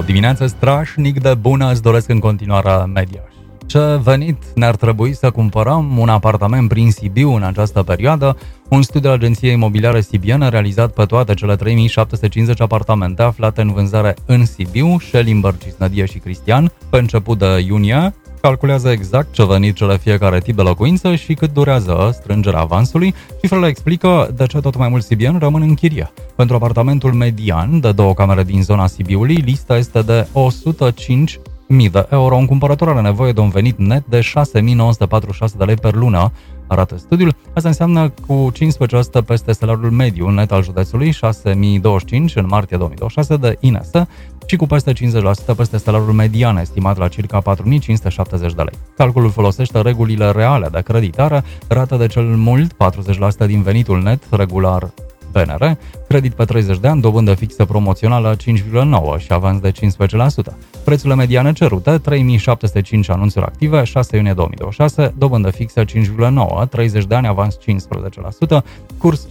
dimineață strașnic de bună îți doresc în continuare Mediaș. Ce venit ne-ar trebui să cumpărăm un apartament prin Sibiu în această perioadă? Un studiu al agenției imobiliare sibiene realizat pe toate cele 3750 apartamente aflate în vânzare în Sibiu, Schellimber, Cisnădie și Cristian, pe început de iunie, calculează exact ce venit cere fiecare tip de locuință și cât durează strângerea avansului. Cifrele explică de ce tot mai mulți sibieni rămân în chirie. Pentru apartamentul median de 2 camere din zona Sibiului, lista este de 105.000 de euro. Un cumpărător are nevoie de un venit net de 6.946 de lei per lună, arată studiul. Asta înseamnă cu 15% peste salariul mediu net al județului, 6.025 în martie 2026 de INS, și cu peste 50% peste salariul median, estimat la circa 4.570 de lei. Calculul folosește regulile reale de creditare, rată de cel mult 40% din venitul net regular BNR, credit pe 30 de ani, dobândă fixă promoțională 5,9 și avans de 15%. Prețurile mediane cerute, 3.705 anunțuri active, 6 iunie 2026, dobândă fixă 5,9, 30 de ani, avans 15%, curs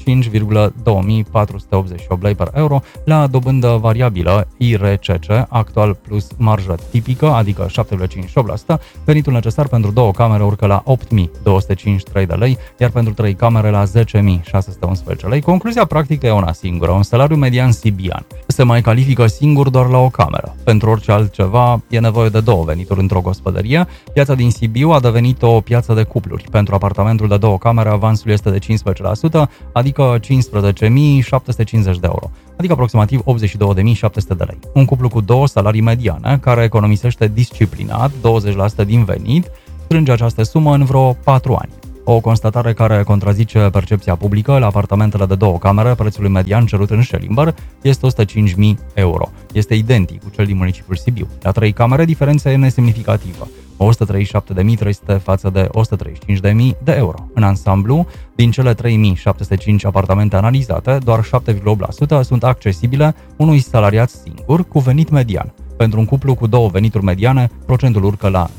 5,2488 lei per euro, la dobândă variabilă IRCC, actual plus marjă tipică, adică 7,58%, venitul necesar pentru 2 camere urcă la 8.253 de lei, iar pentru 3 camere la 10.611 lei. Concluzia practică e una singură: un salariu median sibian se mai califică singur doar la o cameră. Pentru orice altceva e nevoie de 2 venituri într-o gospodărie. Piața din Sibiu a devenit o piață de cupluri. Pentru apartamentul de 2 camere avansul este de 15%, adică 15.750 de euro, adică aproximativ 82.700 de lei. Un cuplu cu 2 salarii mediane, care economisește disciplinat 20% din venit, strânge această sumă în vreo 4 ani. O constatare care contrazice percepția publică. La apartamentele de 2 camere, prețul median cerut în Schellimber este 105.000 euro. Este identic cu cel din municipiul Sibiu. La 3 camere, diferența e nesemnificativă: 137.300 față de 135.000 de euro. În ansamblu, din cele 3.705 apartamente analizate, doar 7,8% sunt accesibile unui salariat singur cu venit median. Pentru un cuplu cu 2 venituri mediane, procentul urcă la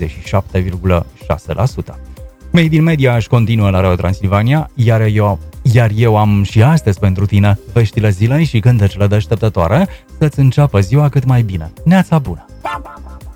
67,6%. Made in Media își continuă la Radio Transilvania, iar eu am și astăzi pentru tine veștile zilei și cântecele deșteptătoare, să-ți înceapă ziua cât mai bine. Neața bună!